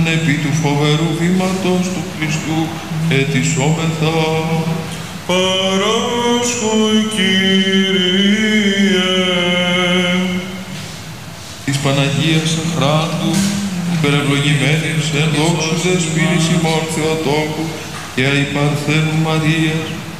Επί του φοβερού βήματος του Χριστού ετισόμεθα. Παράσχοι, Κύριε. Της Παναγίας Αχράντου, υπερευλογημένης εν δόξου δεσποίνης ημών Θεοτόκου και αϊ Παρθένου Μαρίας,